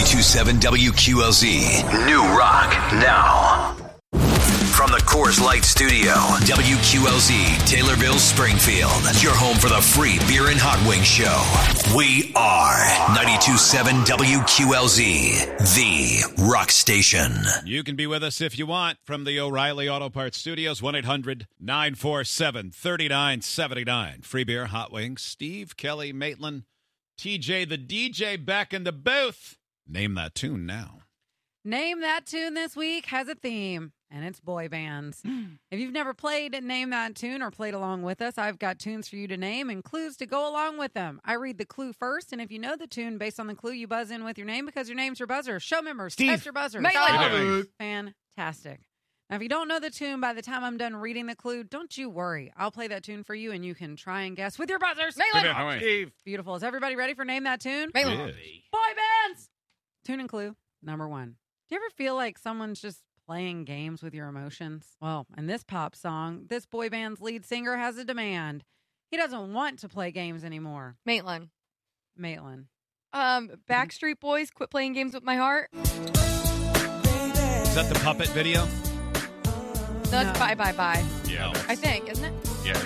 92.7 WQLZ. New rock now. From the Coors Light Studio, WQLZ, Taylorville, Springfield. Your home for the free beer and hot wing show. We are 92.7 WQLZ, the rock station. You can be with us if you want from the O'Reilly Auto Parts Studios, 1-800-947-3979. Free beer, hot wings. Steve, Kelly, Maitland, TJ, the DJ back in the booth. Name that tune now. Name That Tune this week has a theme, and it's boy bands. If you've never played Name That Tune or played along with us, I've got tunes for you to name and clues to go along with them. I read the clue first, and if you know the tune based on the clue, you buzz in with your name because your name's your buzzer. Show members, test your buzzers. Fantastic. Now, if you don't know the tune by the time I'm done reading the clue, don't you worry. I'll play that tune for you, and you can try and guess with your buzzers. Steve. Beautiful. Is everybody ready for Name That Tune? Yes. Boy bands! Tune and clue number 1. Do you ever feel like someone's just playing games with your emotions? Well, in this pop song, this boy band's lead singer has a demand. He doesn't want to play games anymore. Maitland. Backstreet Boys, Quit Playing Games with My Heart. Is that the puppet video? That's Bye Bye Bye. Yeah. I think, isn't it?